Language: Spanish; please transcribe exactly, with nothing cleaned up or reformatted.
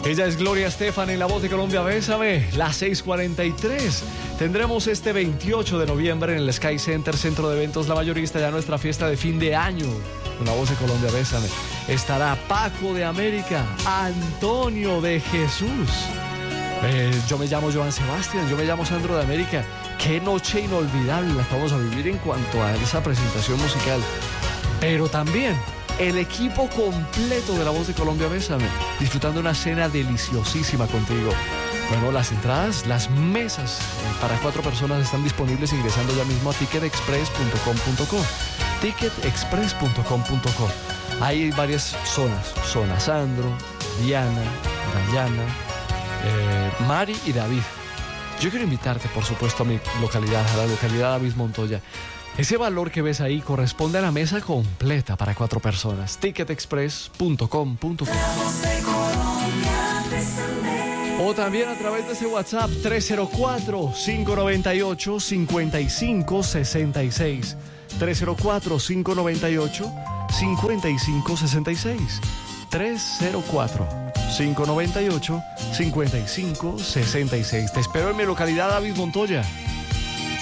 Ella es Gloria Estefan en La Voz de Colombia. Bésame, las seis cuarenta y tres. Tendremos este veintiocho de noviembre en el Sky Center, Centro de Eventos La Mayorista, ya nuestra fiesta de fin de año. En La Voz de Colombia, bésame. Estará Paco de América, Antonio de Jesús. Eh, yo me llamo Joan Sebastián, yo me llamo Sandro de América. Qué noche inolvidable la que vamos a vivir en cuanto a esa presentación musical. Pero también el equipo completo de La Voz de Colombia, bésame, disfrutando una cena deliciosísima contigo. Bueno, las entradas, las mesas para cuatro personas están disponibles ingresando ya mismo a ticket express punto com punto co. ticket express punto com punto co. Hay varias zonas, zona Sandro, Diana, Dayana, eh, Mari y David. Yo quiero invitarte, por supuesto, a mi localidad, a la localidad David Montoya. Ese valor que ves ahí corresponde a la mesa completa para cuatro personas. ticket express punto com punto co. O también a través de ese WhatsApp tres cero cuatro, cinco nueve ocho, cinco cinco seis seis. tres cero cuatro, cinco nueve ocho, cinco cinco seis seis. tres cero cuatro, cinco nueve ocho, cinco cinco seis seis. Te espero en mi localidad David Montoya.